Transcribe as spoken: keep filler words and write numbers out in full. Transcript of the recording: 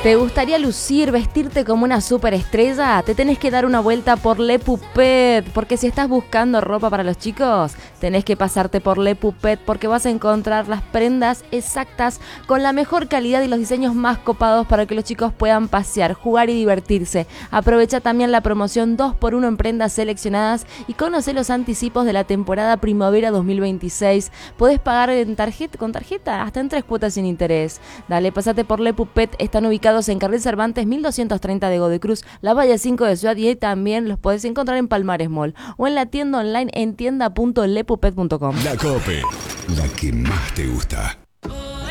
¿Te gustaría lucir, vestirte como una superestrella? Te tenés que dar una vuelta por Le Puppet, porque si estás buscando ropa para los chicos, tenés que pasarte por Le Puppet porque vas a encontrar las prendas exactas con la mejor calidad y los diseños más copados para que los chicos puedan pasear, jugar y divertirse. Aprovecha también la promoción dos por uno en prendas seleccionadas y conoce los anticipos de la temporada primavera dos mil veintiséis. Podés pagar en tarjeta, con tarjeta hasta en tres cuotas sin interés. Dale, pasate por Le Puppet, están ubicados en Carril Cervantes mil doscientos treinta de Godecruz, la Valle cinco de Ciudad, y también los podés encontrar en Palmares Mall o en la tienda online en tienda punto lepupet punto com. La COPE, la que más te gusta.